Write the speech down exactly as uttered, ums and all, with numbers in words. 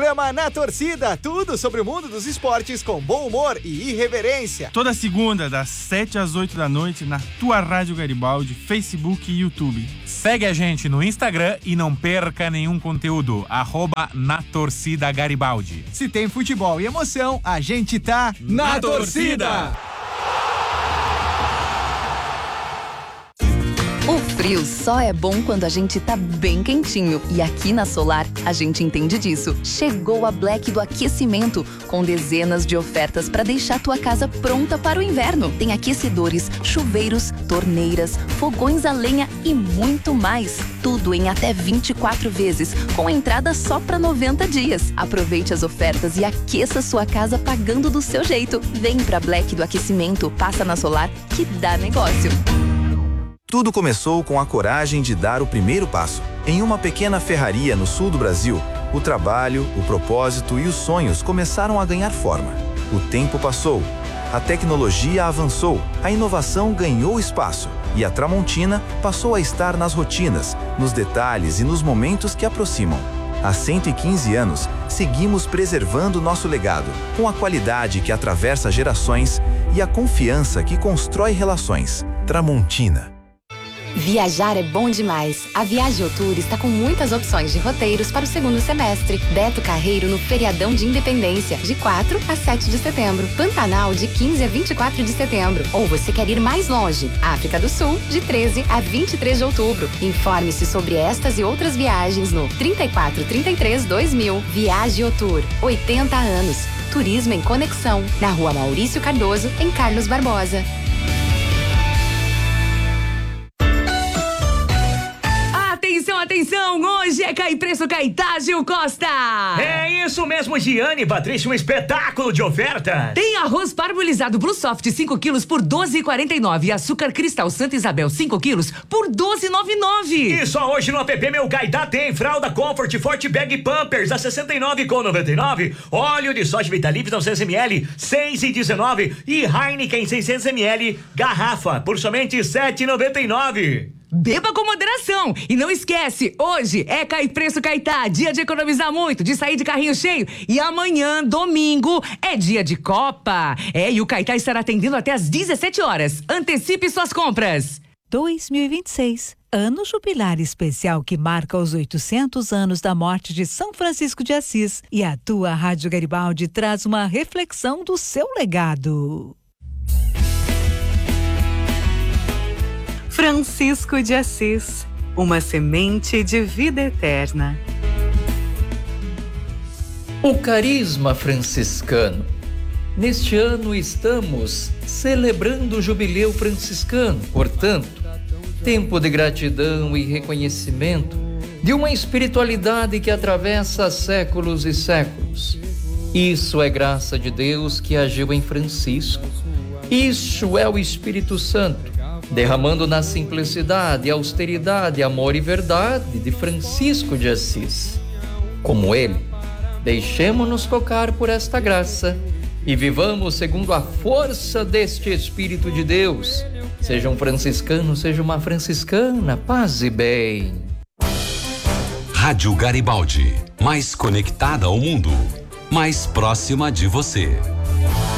programa Na Torcida, tudo sobre o mundo dos esportes com bom humor e irreverência. Toda segunda, das sete às oito da noite, na tua Rádio Garibaldi, Facebook e YouTube. Segue a gente no Instagram e não perca nenhum conteúdo, arroba Na Torcida Garibaldi. Se tem futebol e emoção, a gente tá na, na torcida. torcida. O frio só é bom quando a gente tá bem quentinho. E aqui na Solar, a gente entende disso. Chegou a Black do Aquecimento, com dezenas de ofertas para deixar tua casa pronta para o inverno. Tem aquecedores, chuveiros, torneiras, fogões a lenha e muito mais. Tudo em até vinte e quatro vezes, com entrada só para noventa dias. Aproveite as ofertas e aqueça sua casa pagando do seu jeito. Vem pra Black do Aquecimento, passa na Solar que dá negócio. Tudo começou com a coragem de dar o primeiro passo. Em uma pequena ferraria no sul do Brasil, o trabalho, o propósito e os sonhos começaram a ganhar forma. O tempo passou, a tecnologia avançou, a inovação ganhou espaço e a Tramontina passou a estar nas rotinas, nos detalhes e nos momentos que aproximam. Há cento e quinze anos, seguimos preservando nosso legado, com a qualidade que atravessa gerações e a confiança que constrói relações. Tramontina. Viajar é bom demais. A Viajotour está com muitas opções de roteiros para o segundo semestre. Beto Carreiro no feriadão de Independência, de quatro a sete de setembro. Pantanal, de quinze a vinte e quatro de setembro. Ou você quer ir mais longe? África do Sul, de treze a vinte e três de outubro. Informe-se sobre estas e outras viagens no trinta e quatro, trinta e três, dois mil. Viajotour, oitenta anos. Turismo em conexão. Na Rua Maurício Cardoso, em Carlos Barbosa. Atenção, hoje é Cai Preço Caetá, Gil Costa. É isso mesmo, Giane, Patrícia, um espetáculo de oferta. Tem arroz parbolizado Blue Soft cinco quilos por doze reais e quarenta e nove centavos. Açúcar Cristal Santa Isabel cinco quilos por doze reais e noventa e nove centavos. E só hoje no app Meu Caetá tem fralda Comfort Forte Bag Pampers a sessenta e nove reais e noventa e nove centavos. Óleo de soja Vitalip novecentos mililitros seis reais e dezenove centavos. E Heineken seiscentos mililitros garrafa por somente sete reais e noventa e nove centavos. Beba com moderação. E não esquece, hoje é Cai Preço Caetá, dia de economizar muito, de sair de carrinho cheio. E amanhã, domingo, é dia de Copa. É, e o Caetá estará atendendo até às dezessete horas. Antecipe suas compras. dois mil e vinte e seis, ano jubilar especial que marca os oitocentos anos da morte de São Francisco de Assis. E a tua Rádio Garibaldi traz uma reflexão do seu legado. Francisco de Assis, uma semente de vida eterna. O carisma franciscano. Neste ano estamos celebrando o jubileu franciscano, portanto, tempo de gratidão e reconhecimento de uma espiritualidade que atravessa séculos e séculos. Isso é graça de Deus que agiu em Francisco. Isso é o Espírito Santo, derramando na simplicidade, austeridade, amor e verdade de Francisco de Assis. Como ele, deixemo-nos tocar por esta graça e vivamos segundo a força deste Espírito de Deus. Seja um franciscano, seja uma franciscana, paz e bem. Rádio Garibaldi, mais conectada ao mundo, mais próxima de você.